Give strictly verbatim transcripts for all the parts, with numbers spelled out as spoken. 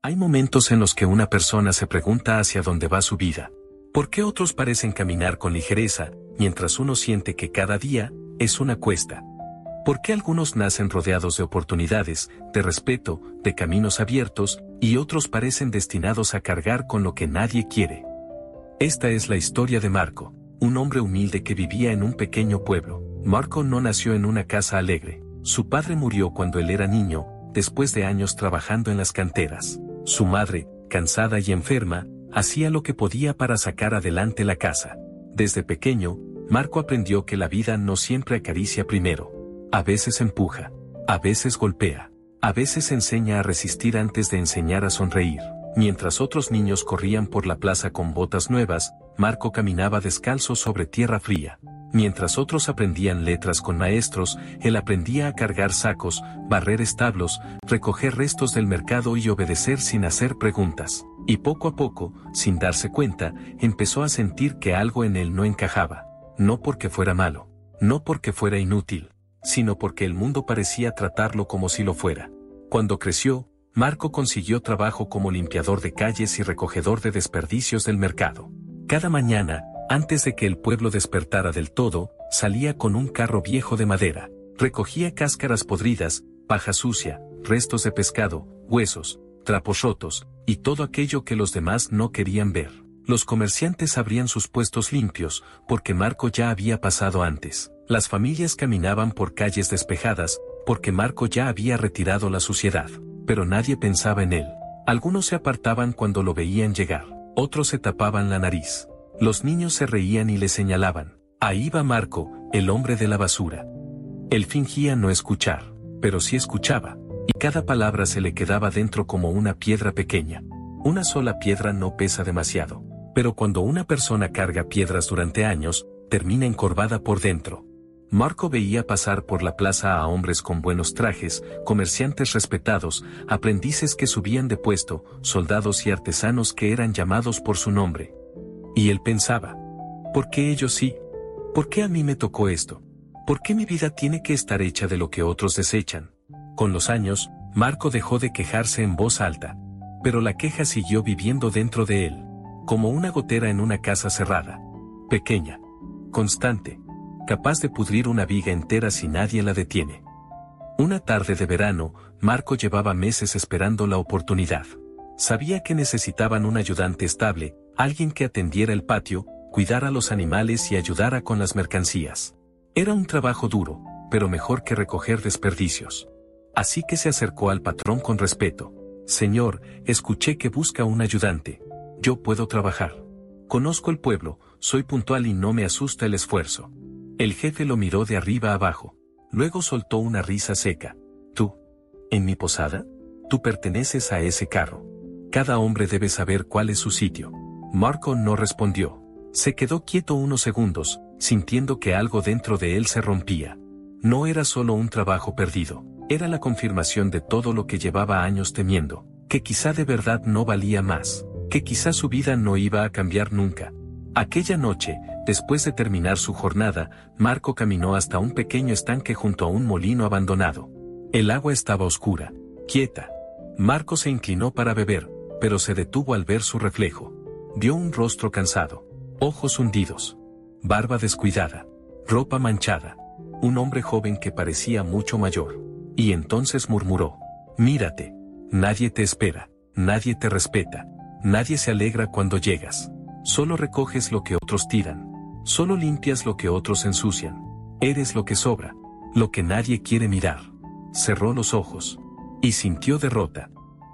Hay momentos en los que una persona se pregunta hacia dónde va su vida. ¿Por qué otros parecen caminar con ligereza, mientras uno siente que cada día es una cuesta? ¿Por qué algunos nacen rodeados de oportunidades, de respeto, de caminos abiertos, y otros parecen destinados a cargar con lo que nadie quiere? Esta es la historia de Marco, un hombre humilde que vivía en un pequeño pueblo. Marco no nació en una casa alegre. Su padre murió cuando él era niño, después de años trabajando en las canteras. Su madre, cansada y enferma, hacía lo que podía para sacar adelante la casa. Desde pequeño, Marco aprendió que la vida no siempre acaricia primero. A veces empuja, a veces golpea, a veces enseña a resistir antes de enseñar a sonreír. Mientras otros niños corrían por la plaza con botas nuevas, Marco caminaba descalzo sobre tierra fría. Mientras otros aprendían letras con maestros, él aprendía a cargar sacos, barrer establos, recoger restos del mercado y obedecer sin hacer preguntas. Y poco a poco, sin darse cuenta, empezó a sentir que algo en él no encajaba. No porque fuera malo, no porque fuera inútil, sino porque el mundo parecía tratarlo como si lo fuera. Cuando creció, Marco consiguió trabajo como limpiador de calles y recogedor de desperdicios del mercado. Cada mañana, antes de que el pueblo despertara del todo, salía con un carro viejo de madera. Recogía cáscaras podridas, paja sucia, restos de pescado, huesos, trapos rotos, y todo aquello que los demás no querían ver. Los comerciantes abrían sus puestos limpios, porque Marco ya había pasado antes. Las familias caminaban por calles despejadas, porque Marco ya había retirado la suciedad. Pero nadie pensaba en él. Algunos se apartaban cuando lo veían llegar, otros se tapaban la nariz. Los niños se reían y le señalaban. Ahí va Marco, el hombre de la basura. Él fingía no escuchar, pero sí escuchaba, y cada palabra se le quedaba dentro como una piedra pequeña. Una sola piedra no pesa demasiado, pero cuando una persona carga piedras durante años, termina encorvada por dentro. Marco veía pasar por la plaza a hombres con buenos trajes, comerciantes respetados, aprendices que subían de puesto, soldados y artesanos que eran llamados por su nombre. Y él pensaba, ¿por qué ellos sí? ¿Por qué a mí me tocó esto? ¿Por qué mi vida tiene que estar hecha de lo que otros desechan? Con los años, Marco dejó de quejarse en voz alta, pero la queja siguió viviendo dentro de él, como una gotera en una casa cerrada, pequeña, constante, capaz de pudrir una viga entera si nadie la detiene. Una tarde de verano, Marco llevaba meses esperando la oportunidad. Sabía que necesitaban un ayudante estable, alguien que atendiera el patio, cuidara a los animales y ayudara con las mercancías. Era un trabajo duro, pero mejor que recoger desperdicios. Así que se acercó al patrón con respeto. Señor, escuché que busca un ayudante. Yo puedo trabajar. Conozco el pueblo, soy puntual y no me asusta el esfuerzo. El jefe lo miró de arriba abajo. Luego soltó una risa seca. ¿Tú? ¿En mi posada? Tú perteneces a ese carro. Cada hombre debe saber cuál es su sitio. Marco no respondió. Se quedó quieto unos segundos, sintiendo que algo dentro de él se rompía. No era solo un trabajo perdido, era la confirmación de todo lo que llevaba años temiendo, que quizá de verdad no valía más, que quizá su vida no iba a cambiar nunca. Aquella noche, después de terminar su jornada, Marco caminó hasta un pequeño estanque junto a un molino abandonado. El agua estaba oscura, quieta. Marco se inclinó para beber, pero se detuvo al ver su reflejo. Vio un rostro cansado, ojos hundidos, barba descuidada, ropa manchada, un hombre joven que parecía mucho mayor. Y entonces murmuró, mírate, nadie te espera, nadie te respeta, nadie se alegra cuando llegas. Solo recoges lo que otros tiran, solo limpias lo que otros ensucian. Eres lo que sobra, lo que nadie quiere mirar. Cerró los ojos y sintió derrota.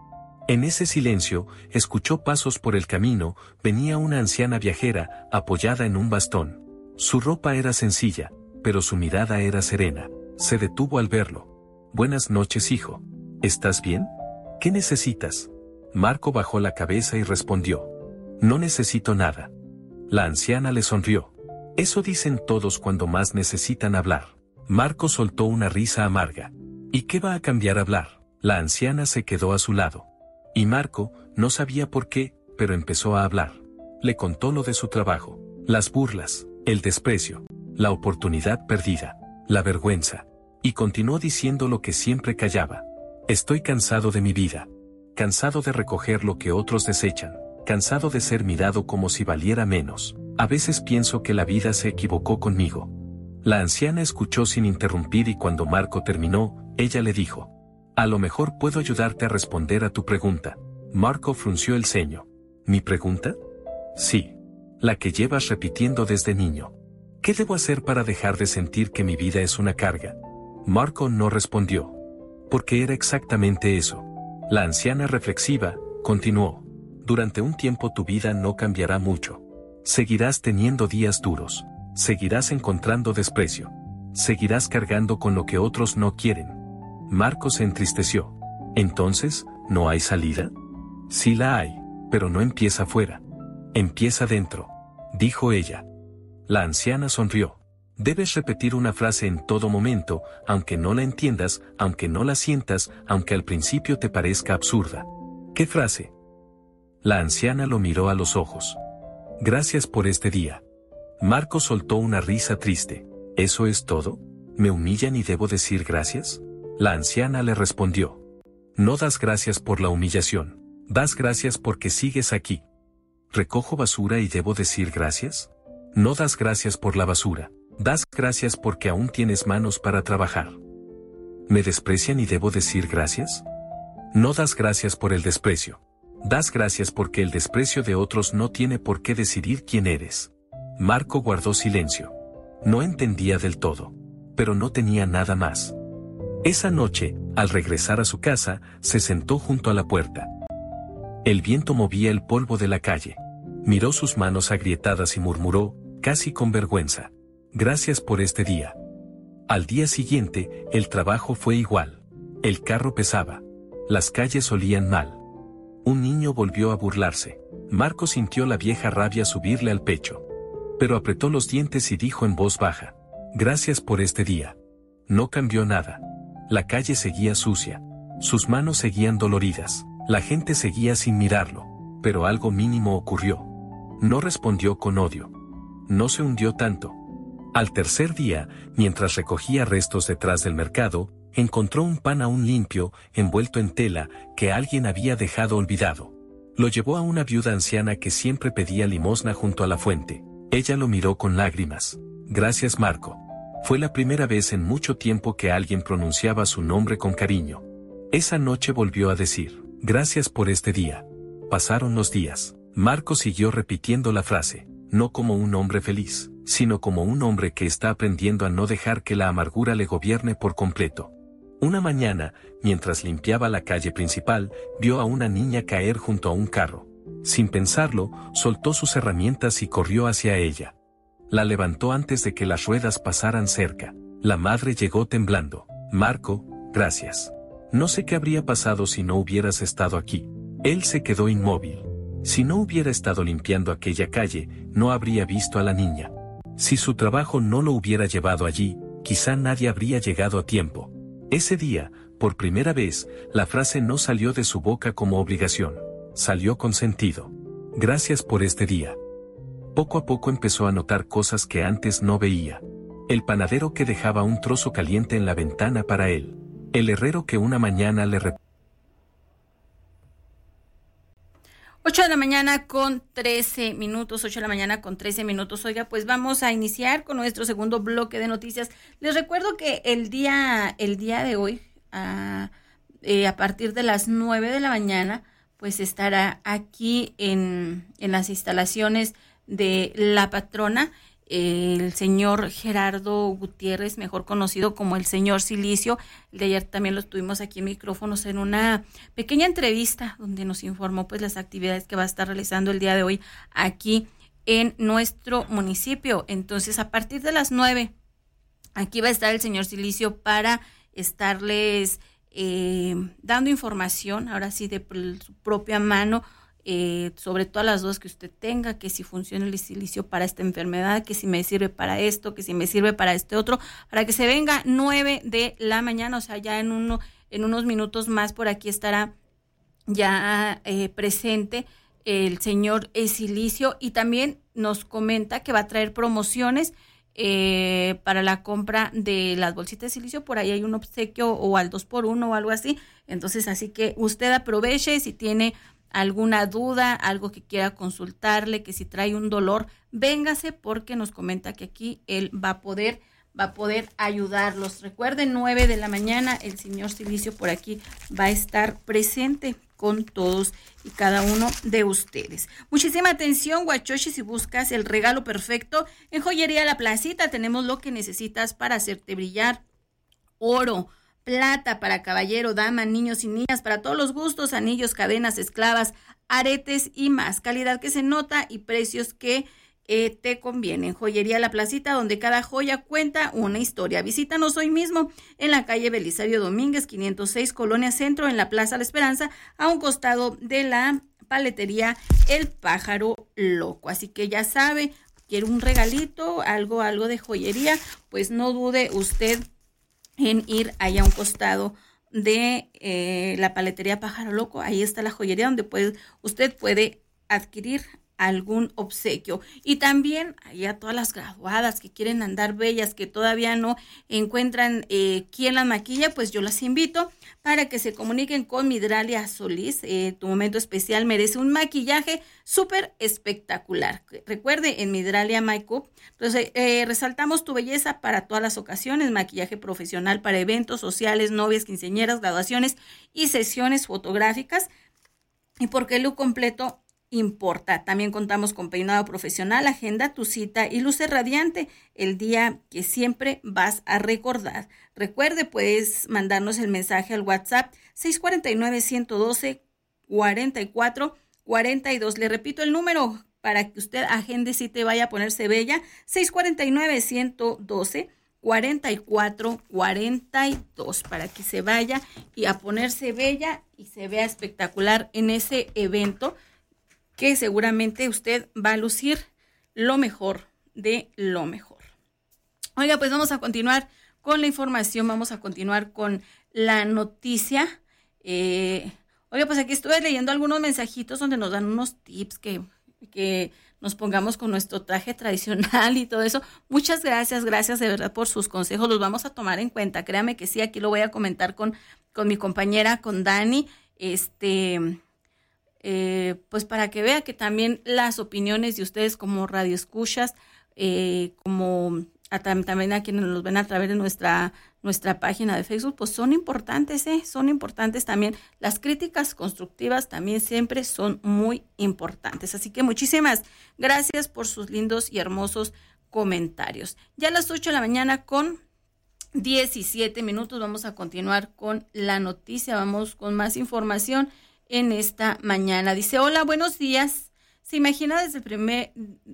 En ese silencio, escuchó pasos por el camino, venía una anciana viajera, apoyada en un bastón. Su ropa era sencilla, pero su mirada era serena. Se detuvo al verlo. Buenas noches, hijo. ¿Estás bien? ¿Qué necesitas? Marco bajó la cabeza y respondió. No necesito nada. La anciana le sonrió. Eso dicen todos cuando más necesitan hablar. Marco soltó una risa amarga. ¿Y qué va a cambiar hablar? La anciana se quedó a su lado. Y Marco, no sabía por qué, pero empezó a hablar. Le contó lo de su trabajo, las burlas, el desprecio, la oportunidad perdida, la vergüenza. Y continuó diciendo lo que siempre callaba. Estoy cansado de mi vida. cansado de recoger lo que otros desechan, cansado de ser mirado como si valiera menos. A veces pienso que la vida se equivocó conmigo. La anciana escuchó sin interrumpir y cuando Marco terminó, ella le dijo: a lo mejor puedo ayudarte a responder a tu pregunta. Marco frunció el ceño. ¿Mi pregunta? Sí. La que llevas repitiendo desde niño. ¿Qué debo hacer para dejar de sentir que mi vida es una carga? Marco no respondió. Porque era exactamente eso. La anciana reflexiva, continuó. Durante un tiempo tu vida no cambiará mucho. Seguirás teniendo días duros. Seguirás encontrando desprecio. Seguirás cargando con lo que otros no quieren. Marco se entristeció. Entonces, ¿no hay salida? Sí la hay, pero no empieza afuera. Empieza dentro, dijo ella. La anciana sonrió. Debes repetir una frase en todo momento, aunque no la entiendas, aunque no la sientas, aunque al principio te parezca absurda. ¿Qué frase? La anciana lo miró a los ojos. Gracias por este día. Marco soltó una risa triste. ¿Eso es todo? ¿Me humillan y debo decir gracias? La anciana le respondió. No das gracias por la humillación. Das gracias porque sigues aquí. ¿Recojo basura y debo decir gracias? No das gracias por la basura. Das gracias porque aún tienes manos para trabajar. ¿Me desprecian y debo decir gracias? No das gracias por el desprecio. Das gracias porque el desprecio de otros no tiene por qué decidir quién eres. Marco guardó silencio. No entendía del todo. Pero no tenía nada más. Esa noche, al regresar a su casa, se sentó junto a la puerta. El viento movía el polvo de la calle. Miró sus manos agrietadas y murmuró, casi con vergüenza: gracias por este día. Al día siguiente, el trabajo fue igual. El carro pesaba. Las calles olían mal. Un niño volvió a burlarse. Marco sintió la vieja rabia subirle al pecho. Pero apretó los dientes y dijo en voz baja: gracias por este día. No cambió nada. La calle seguía sucia. Sus manos seguían doloridas. La gente seguía sin mirarlo. Pero algo mínimo ocurrió. No respondió con odio. No se hundió tanto. Al tercer día, mientras recogía restos detrás del mercado, encontró un pan aún limpio, envuelto en tela, que alguien había dejado olvidado. Lo llevó a una viuda anciana que siempre pedía limosna junto a la fuente. Ella lo miró con lágrimas. Gracias, Marco. Fue la primera vez en mucho tiempo que alguien pronunciaba su nombre con cariño. Esa noche volvió a decir: gracias por este día. Pasaron los días. Marco siguió repitiendo la frase, no como un hombre feliz, sino como un hombre que está aprendiendo a no dejar que la amargura le gobierne por completo. Una mañana, mientras limpiaba la calle principal, vio a una niña caer junto a un carro. Sin pensarlo, soltó sus herramientas y corrió hacia ella. La levantó antes de que las ruedas pasaran cerca. La madre llegó temblando. Marco, gracias. No sé qué habría pasado si no hubieras estado aquí. Él se quedó inmóvil. Si no hubiera estado limpiando aquella calle, no habría visto a la niña. Si su trabajo no lo hubiera llevado allí, quizá nadie habría llegado a tiempo. Ese día, por primera vez, la frase no salió de su boca como obligación. Salió con sentido. Gracias por este día. Poco a poco empezó a notar cosas que antes no veía. El panadero que dejaba un trozo caliente en la ventana para él. El herrero que una mañana le rep- ocho de la mañana con trece minutos, ocho de la mañana con trece minutos. Oiga, pues vamos a iniciar con nuestro segundo bloque de noticias. Les recuerdo que el día, el día de hoy, a, eh, a partir de las nueve de la mañana, pues estará aquí en, en las instalaciones de La Patrona, el señor Gerardo Gutiérrez, mejor conocido como el señor Silicio. El de ayer también lo tuvimos aquí en micrófonos en una pequeña entrevista donde nos informó pues las actividades que va a estar realizando el día de hoy aquí en nuestro municipio. Entonces, a partir de las nueve, aquí va a estar el señor Silicio para estarles eh, dando información, ahora sí de su propia mano, Eh, sobre todas las dudas que usted tenga, que si funciona el silicio para esta enfermedad, que si me sirve para esto, que si me sirve para este otro, para que se venga nueve de la mañana, o sea, ya en uno, en unos minutos más por aquí estará ya eh, presente el señor Silicio, y también nos comenta que va a traer promociones eh, para la compra de las bolsitas de silicio. Por ahí hay un obsequio o al dos por uno o algo así. Entonces, así que usted aproveche. Si tiene alguna duda, algo que quiera consultarle, que si trae un dolor, véngase, porque nos comenta que aquí él va a poder va a poder ayudarlos. Recuerden, nueve de la mañana, el señor Silicio por aquí va a estar presente con todos y cada uno de ustedes. Muchísima atención, Huachochi, si buscas el regalo perfecto, en Joyería La Placita tenemos lo que necesitas para hacerte brillar: oro, plata para caballero, dama, niños y niñas, para todos los gustos, anillos, cadenas, esclavas, aretes y más. Calidad que se nota y precios que eh, te convienen. Joyería La Placita, donde cada joya cuenta una historia. Visítanos hoy mismo en la calle Belisario Domínguez, quinientos seis, Colonia Centro, en la Plaza La Esperanza, a un costado de la paletería El Pájaro Loco. Así que ya sabe, quiere un regalito, algo, algo de joyería, pues no dude usted en ir allá a un costado de eh, la paletería Pájaro Loco. Ahí está la joyería donde puede, usted puede adquirir algún obsequio. Y también allá todas las graduadas que quieren andar bellas, que todavía no encuentran eh, quién las maquilla, pues yo las invito para que se comuniquen con Midralia Solís. Eh, tu momento especial merece un maquillaje súper espectacular. Recuerde, en Midralia Makeup, entonces eh, resaltamos tu belleza para todas las ocasiones: maquillaje profesional para eventos sociales, novias, quinceañeras, graduaciones y sesiones fotográficas. Y porque el look completo importa. También contamos con peinado profesional. Agenda tu cita y luce radiante el día que siempre vas a recordar. Recuerde, puedes mandarnos el mensaje al WhatsApp seis cuatro nueve, uno uno dos, cuatro cuatro cuatro dos. Le repito el número para que usted agende cita y vaya a ponerse bella: seis cuatro nueve, uno uno dos, cuatro cuatro cuatro dos, para que se vaya y a ponerse bella y se vea espectacular en ese evento, que seguramente usted va a lucir lo mejor de lo mejor. Oiga, pues vamos a continuar con la información, vamos a continuar con la noticia. Eh, oiga, pues aquí estuve leyendo algunos mensajitos donde nos dan unos tips que, que nos pongamos con nuestro traje tradicional y todo eso. Muchas gracias, gracias de verdad por sus consejos, los vamos a tomar en cuenta. Créame que sí, aquí lo voy a comentar con, con mi compañera, con Dani, este... Eh, pues para que vea que también las opiniones de ustedes como radioescuchas, eh, como a, también a quienes nos ven a través de nuestra, nuestra página de Facebook, pues son importantes, ¿eh? Son importantes también. Las críticas constructivas también siempre son muy importantes. Así que muchísimas gracias por sus lindos y hermosos comentarios. Ya a las ocho de la mañana con diecisiete minutos vamos a continuar con la noticia, vamos con más información en esta mañana. Dice: hola, buenos días. ¿Se imagina desde el primer,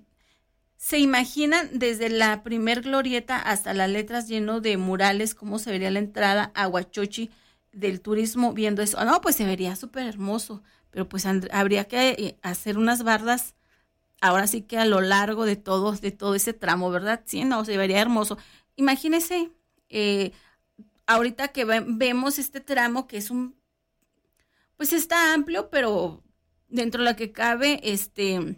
se imaginan desde la primer glorieta hasta las letras lleno de murales cómo se vería la entrada a Huachochi del turismo viendo eso? No, pues se vería súper hermoso, pero pues and- habría que hacer unas bardas ahora sí que a lo largo de todo, de todo ese tramo, ¿verdad? Sí, no, se vería hermoso. Imagínese, eh, ahorita que ve- vemos este tramo que es un pues está amplio, pero dentro de lo que cabe, este,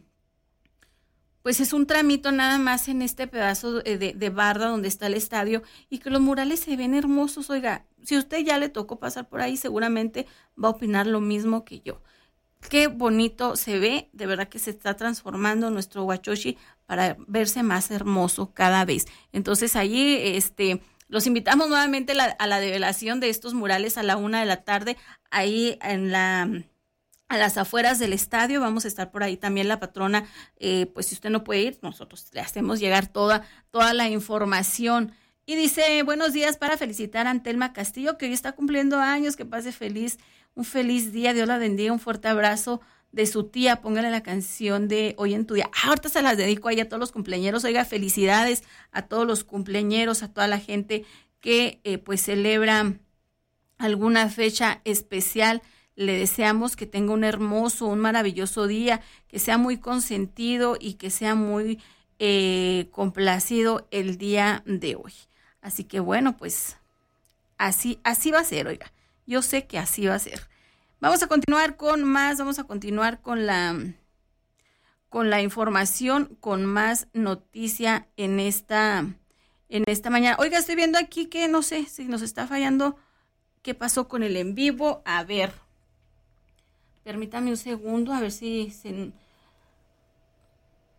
pues es un tramito nada más en este pedazo de, de, de barda donde está el estadio, y que los murales se ven hermosos. Oiga, si usted ya le tocó pasar por ahí, seguramente va a opinar lo mismo que yo. Qué bonito se ve, de verdad que se está transformando nuestro Huachochi para verse más hermoso cada vez. Entonces allí, este... los invitamos nuevamente la, a la develación de estos murales a la una de la tarde, ahí en la, a las afueras del estadio. Vamos a estar por ahí también la patrona, eh, pues si usted no puede ir, nosotros le hacemos llegar toda, toda la información. Y dice: buenos días, para felicitar a Antelma Castillo, que hoy está cumpliendo años, que pase feliz, un feliz día, Dios la bendiga, un fuerte abrazo de su tía. Póngale la canción de Hoy en tu día. Ah, ahorita se las dedico ahí a todos los cumpleañeros. Oiga, felicidades a todos los cumpleañeros, a toda la gente que eh, pues celebra alguna fecha especial. Le deseamos que tenga un hermoso, un maravilloso día, que sea muy consentido y que sea muy eh, complacido el día de hoy. Así que bueno, pues así, así va a ser, oiga. Yo sé que así va a ser. Vamos a continuar con más, vamos a continuar con la con la información, con más noticia en esta, en esta mañana. Oiga, estoy viendo aquí que no sé si nos está fallando. ¿Qué pasó con el en vivo? A ver, permítame un segundo, a ver si se...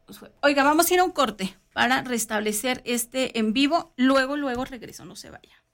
Oiga, vamos a ir a un corte para restablecer este en vivo. Luego, luego regreso, no se vaya.